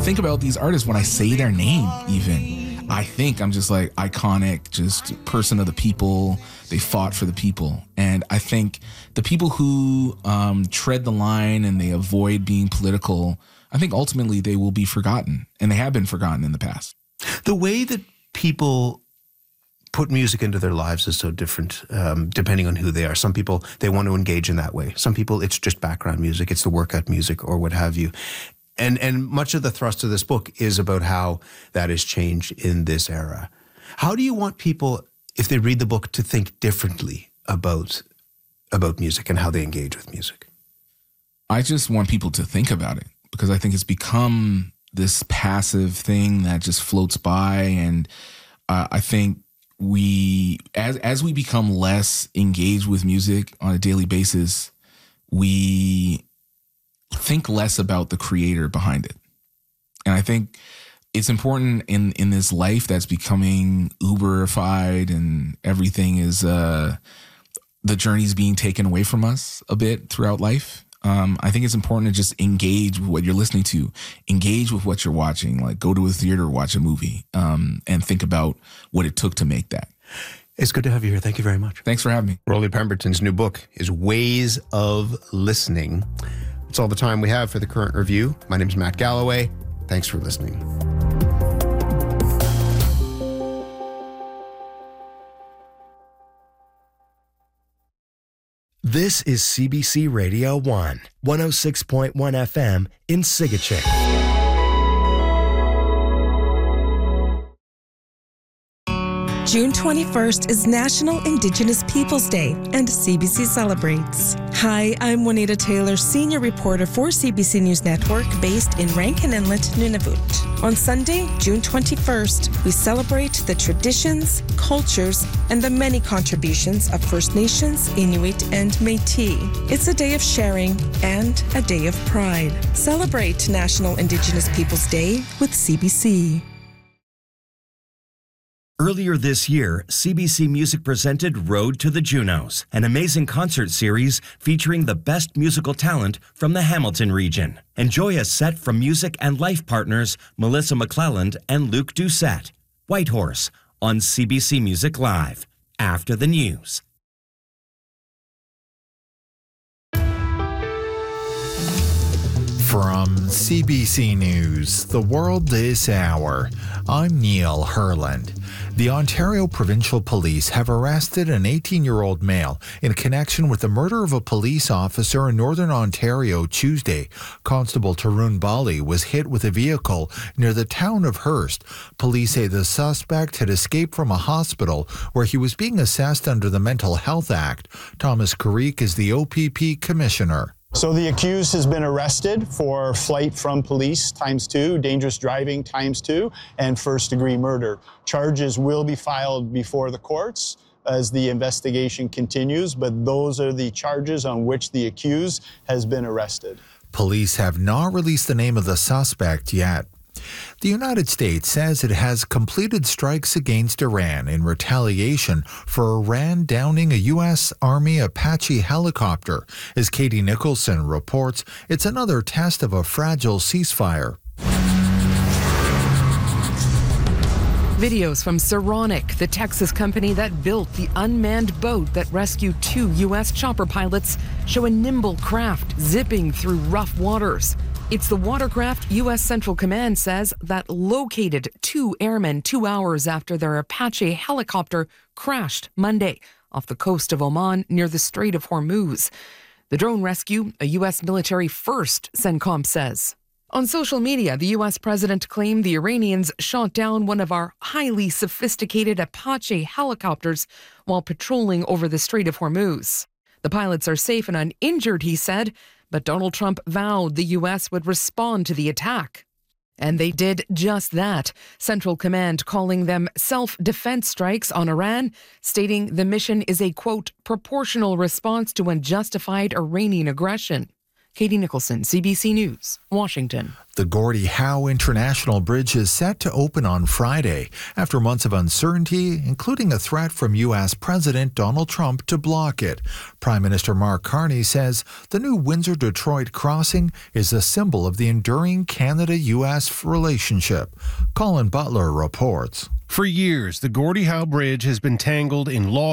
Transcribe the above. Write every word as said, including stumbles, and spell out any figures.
think about these artists when I say their name, even. I think I'm just like iconic, just person of the people. They fought for the people. And I think the people who um, tread the line and they avoid being political, I think ultimately they will be forgotten. And they have been forgotten in the past. The way that people put music into their lives is so different um, depending on who they are. Some people, they want to engage in that way. Some people, it's just background music. It's the workout music or what have you. And and much of the thrust of this book is about how that has changed in this era. How do you want people, if they read the book, to think differently about about music and how they engage with music? I just want people to think about it because I think it's become this passive thing that just floats by. And uh, I think we, as as we become less engaged with music on a daily basis, we think less about the creator behind it. And I think it's important in, in this life that's becoming Uberified and everything is, uh, the journey's being taken away from us a bit throughout life. Um, I think it's important to just engage with what you're listening to, engage with what you're watching, like go to a theater, watch a movie, um, and think about what it took to make that. It's good to have you here. Thank you very much. Thanks for having me. Rolly Pemberton's new book is Ways of Listening. That's all the time we have for the current review. My name is Matt Galloway. Thanks for listening. This is C B C Radio one, one oh six point one F M in Sigachik. June twenty-first is National Indigenous Peoples Day, and C B C celebrates. Hi, I'm Juanita Taylor, senior reporter for C B C News Network, based in Rankin Inlet, Nunavut. On Sunday, June twenty-first, we celebrate the traditions, cultures, and the many contributions of First Nations, Inuit, and Métis. It's a day of sharing and a day of pride. Celebrate National Indigenous Peoples Day with C B C. Earlier this year, C B C Music presented Road to the Junos, an amazing concert series featuring the best musical talent from the Hamilton region. Enjoy a set from music and life partners Melissa McClelland and Luke Doucette. Whitehorse on C B C Music Live, after the news. From C B C News, The World This Hour, I'm Neil Herland. The Ontario Provincial Police have arrested an eighteen-year-old male in connection with the murder of a police officer in Northern Ontario Tuesday. Constable Tarun Bali was hit with a vehicle near the town of Hearst. Police say the suspect had escaped from a hospital where he was being assessed under the Mental Health Act. Thomas Carrique is the O P P Commissioner. So the accused has been arrested for flight from police times two, dangerous driving times two, and first degree murder. Charges will be filed before the courts as the investigation continues, but those are the charges on which the accused has been arrested. Police have not released the name of the suspect yet. The United States says it has completed strikes against Iran in retaliation for Iran downing a U S Army Apache helicopter. As Katie Nicholson reports, it's another test of a fragile ceasefire. Videos from Saronic, the Texas company that built the unmanned boat that rescued two U S chopper pilots, show a nimble craft zipping through rough waters. It's the watercraft U S Central Command says that located two airmen two hours after their Apache helicopter crashed Monday off the coast of Oman near the Strait of Hormuz. The drone rescue, a U S military first, CENTCOM says. On social media, the U S president claimed the Iranians shot down one of our highly sophisticated Apache helicopters while patrolling over the Strait of Hormuz. The pilots are safe and uninjured, he said, but Donald Trump vowed the U S would respond to the attack. And they did just that, Central Command calling them self-defense strikes on Iran, stating the mission is a, quote, proportional response to unjustified Iranian aggression. Katie Nicholson, C B C News, Washington. The Gordie Howe International Bridge is set to open on Friday after months of uncertainty, including a threat from U S President Donald Trump to block it. Prime Minister Mark Carney says the new Windsor-Detroit crossing is a symbol of the enduring Canada-U S relationship. Colin Butler reports. For years, the Gordie Howe Bridge has been tangled in law